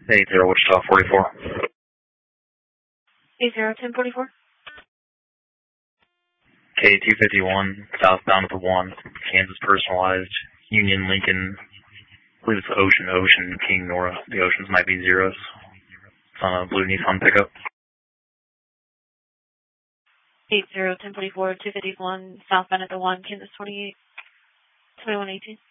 80 Wichita 44. 80-1044. K251, southbound at the 1, Kansas personalized, Union Lincoln, I believe it's Ocean, King, Nora. The Oceans might be zeros. It's on a blue Nissan pickup. 80-1044, 251, southbound at the 1, Kansas 2118.